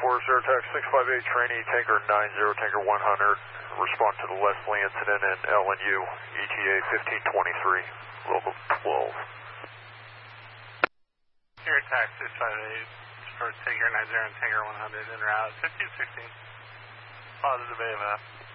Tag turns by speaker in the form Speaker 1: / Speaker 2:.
Speaker 1: Air Tax 658, trainee tanker 90, tanker 100. Respond to the Leslie incident in LNU, ETA 1523, local 12.
Speaker 2: Air Tax 658 for tanker 90 and tanker 100 en route 1516. Positive AMF.